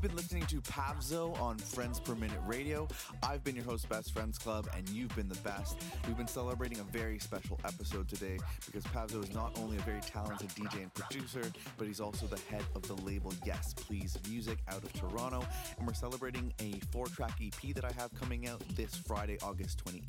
been listening to Pavzo on Friends Per Minute Radio. I've been your host, Best Friends Club, and you've been the best. We've been celebrating a very special episode today because Pavzo is not only a very talented DJ and producer, but he's also the head of the label Yes Please Music out of Toronto. And we're celebrating a 4-track EP that I have coming out this Friday, August 28th.